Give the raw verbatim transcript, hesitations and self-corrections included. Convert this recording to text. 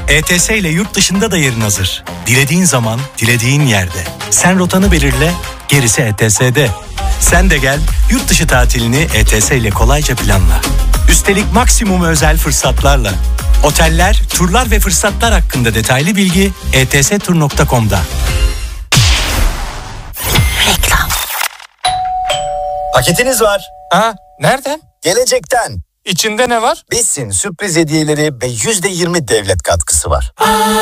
E T S ile yurt dışında da yerin hazır. Dilediğin zaman, dilediğin yerde. Sen rotanı belirle, gerisi E T S'de. Sen de gel, yurt dışı tatilini E T S ile kolayca planla. Üstelik maksimum özel fırsatlarla. Oteller, turlar ve fırsatlar hakkında detaylı bilgi e t s tur nokta com'da. Reklam. Paketiniz var. Ha, nereden? Gelecekten. İçinde ne var? Besin, sürpriz hediyeleri ve yüzde yirmi devlet katkısı var.